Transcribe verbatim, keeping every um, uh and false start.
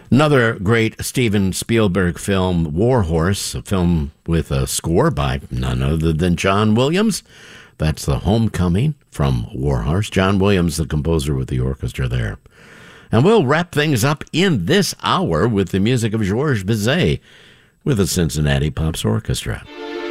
Another great Steven Spielberg film, War Horse, a film with a score by none other than John Williams. That's The Homecoming from War Horse. John Williams, the composer with the orchestra there. And we'll wrap things up in this hour with the music of Georges Bizet with the Cincinnati Pops Orchestra.